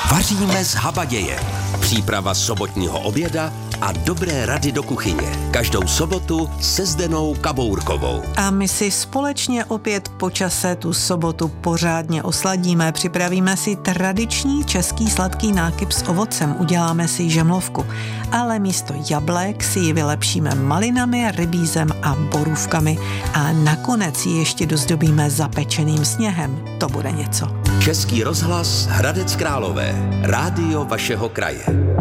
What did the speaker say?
Vaříme z habaděje. Příprava sobotního oběda a dobré rady do kuchyně. Každou sobotu se Zdenou Kabourkovou. A my si společně opět po čase tu sobotu pořádně osladíme. Připravíme si tradiční český sladký nákyp s ovocem. Uděláme si žemlovku. Ale místo jablek si ji vylepšíme malinami, rybízem a borůvkami. A nakonec ji ještě dozdobíme zapečeným sněhem. To bude něco. Český rozhlas Hradec Králové. Rádio vašeho kraje.